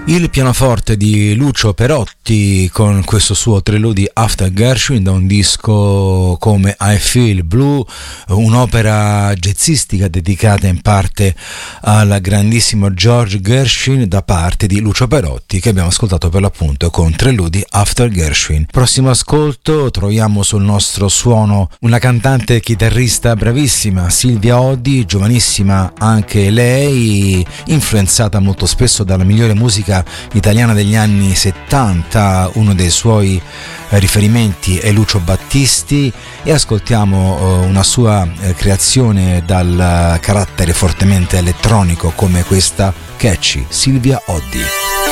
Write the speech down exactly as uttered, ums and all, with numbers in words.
Il pianoforte di Lucio Perotti con questo suo trilogo di After Gershwin da un disco come I Feel Blue, un'opera jazzistica dedicata in parte al grandissimo George Gershwin da parte di Lucio Perotti, che abbiamo ascoltato per l'appunto con trilogo di After Gershwin. Prossimo ascolto troviamo sul nostro suono una cantante e chitarrista bravissima, Silvia Oddi, giovanissima anche lei, influenzata molto spesso dalla migliore musica italiana degli anni settanta. Uno dei suoi riferimenti è Lucio Battisti e ascoltiamo una sua creazione dal carattere fortemente elettronico come questa Catchy, Silvia Oddi.